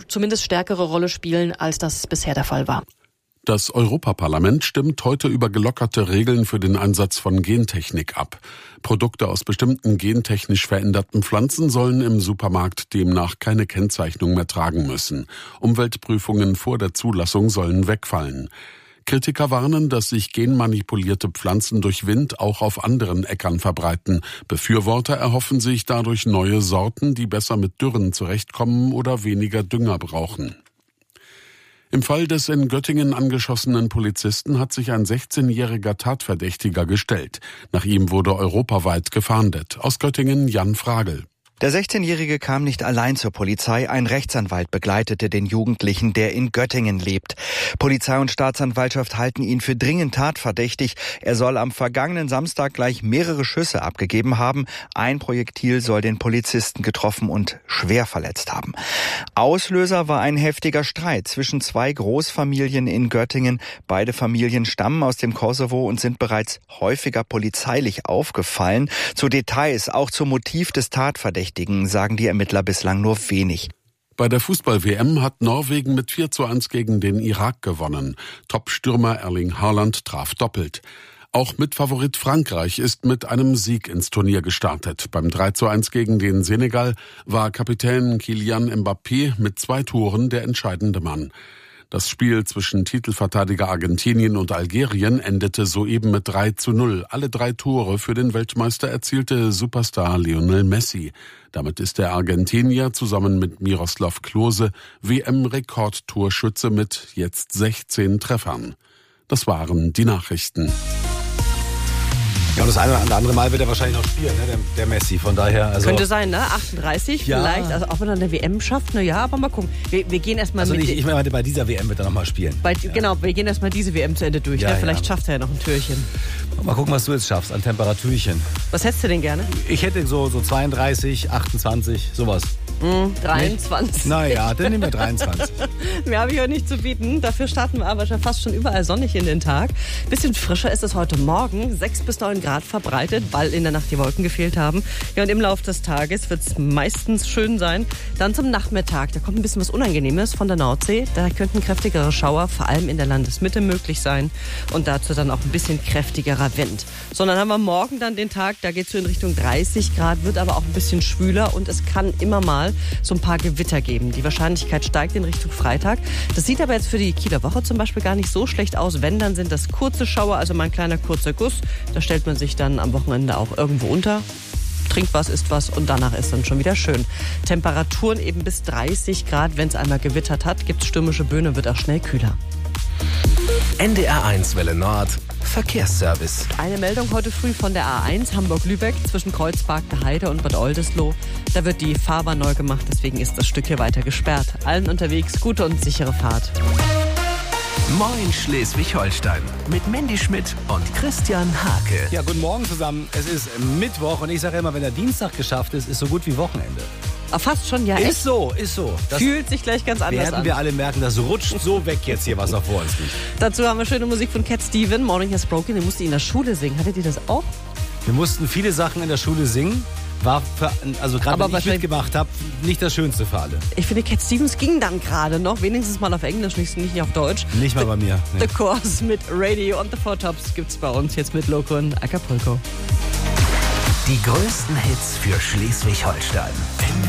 zumindest stärkere Rolle spielen, als das bisher der Fall war. Das Europaparlament stimmt heute über gelockerte Regeln für den Einsatz von Gentechnik ab. Produkte aus bestimmten gentechnisch veränderten Pflanzen sollen im Supermarkt demnach keine Kennzeichnung mehr tragen müssen. Umweltprüfungen vor der Zulassung sollen wegfallen. Kritiker warnen, dass sich genmanipulierte Pflanzen durch Wind auch auf anderen Äckern verbreiten. Befürworter erhoffen sich dadurch neue Sorten, die besser mit Dürren zurechtkommen oder weniger Dünger brauchen. Im Fall des in Göttingen angeschossenen Polizisten hat sich ein 16-jähriger Tatverdächtiger gestellt. Nach ihm wurde europaweit gefahndet. Aus Göttingen Jan Fragel. Der 16-Jährige kam nicht allein zur Polizei. Ein Rechtsanwalt begleitete den Jugendlichen, der in Göttingen lebt. Polizei und Staatsanwaltschaft halten ihn für dringend tatverdächtig. Er soll am vergangenen Samstag gleich mehrere Schüsse abgegeben haben. Ein Projektil soll den Polizisten getroffen und schwer verletzt haben. Auslöser war ein heftiger Streit zwischen zwei Großfamilien in Göttingen. Beide Familien stammen aus dem Kosovo und sind bereits häufiger polizeilich aufgefallen. Zu Details, auch zum Motiv des Tatverdächtigen, sagen die Ermittler bislang nur wenig. Bei der Fußball-WM hat Norwegen mit 4:1 gegen den Irak gewonnen. Top-Stürmer Erling Haaland traf doppelt. Auch Mitfavorit Frankreich ist mit einem Sieg ins Turnier gestartet. Beim 3:1 gegen den Senegal war Kapitän Kylian Mbappé mit 2 Toren der entscheidende Mann. Das Spiel zwischen Titelverteidiger Argentinien und Algerien endete soeben mit 3:0. Alle 3 Tore für den Weltmeister erzielte Superstar Lionel Messi. Damit ist der Argentinier zusammen mit Miroslav Klose WM-Rekordtorschütze mit jetzt 16 Treffern. Das waren die Nachrichten. Ja, und das eine oder andere Mal wird er wahrscheinlich noch spielen, ne? Der Messi. Von daher, also könnte sein, ne? 38 ja. Vielleicht, also auch wenn er eine WM schafft, na ja, aber mal gucken. Wir gehen erstmal also mit. Ich meine, bei dieser WM wird er nochmal spielen. Genau, wir gehen erstmal diese WM zu Ende durch. Ja, ne? Vielleicht ja. schafft er ja noch ein Türchen. Mal gucken, was du jetzt schaffst an Temperaturchen. Was hättest du denn gerne? Ich hätte so 32, 28, sowas. 23. Naja, dann nehmen wir 23. Mehr habe ich heute nicht zu bieten. Dafür starten wir aber schon fast schon überall sonnig in den Tag. Bisschen frischer ist es heute Morgen. 6 bis 9 Grad verbreitet, weil in der Nacht die Wolken gefehlt haben. Ja, und im Laufe des Tages wird es meistens schön sein. Dann zum Nachmittag. Da kommt ein bisschen was Unangenehmes von der Nordsee. Da könnten kräftigere Schauer, vor allem in der Landesmitte, möglich sein. Und dazu dann auch ein bisschen kräftigerer Wind. So, dann haben wir morgen dann den Tag. Da geht es so in Richtung 30 Grad, wird aber auch ein bisschen schwüler. Und es kann immer mal so ein paar Gewitter geben. Die Wahrscheinlichkeit steigt in Richtung Freitag. Das sieht aber jetzt für die Kieler Woche zum Beispiel gar nicht so schlecht aus. Wenn, dann sind das kurze Schauer, also mal ein kleiner kurzer Guss. Da stellt man sich dann am Wochenende auch irgendwo unter. Trinkt was, isst was und danach ist dann schon wieder schön. Temperaturen eben bis 30 Grad. Wenn es einmal gewittert hat, gibt es stürmische Böen, wird auch schnell kühler. NDR1 Welle Nord. Verkehrsservice. Eine Meldung heute früh von der A1 Hamburg-Lübeck zwischen Kreuzberg, der Heide und Bad Oldesloe. Da wird die Fahrbahn neu gemacht, deswegen ist das Stück hier weiter gesperrt. Allen unterwegs gute und sichere Fahrt. Moin Schleswig-Holstein mit Mandy Schmidt und Christian Hake. Ja, guten Morgen zusammen. Es ist Mittwoch und ich sage immer, wenn der Dienstag geschafft ist, ist so gut wie Wochenende. Fast schon, ja. Ist so. Das fühlt sich gleich ganz anders an. Werden wir alle merken, das rutscht so weg jetzt hier, was noch vor uns liegt. Dazu haben wir schöne Musik von Cat Steven. Morning Has Broken, den musste in der Schule singen. Hattet ihr das auch? Wir mussten viele Sachen in der Schule singen. War, gerade wenn ich mitgemacht habe, nicht das Schönste für alle. Ich finde, Cat Stevens ging dann gerade noch, wenigstens mal auf Englisch, nicht auf Deutsch. Nicht mal bei mir. Nee. The Course mit Radio und The Four Tops gibt's bei uns jetzt mit Loco und Acapulco. Die größten Hits für Schleswig-Holstein.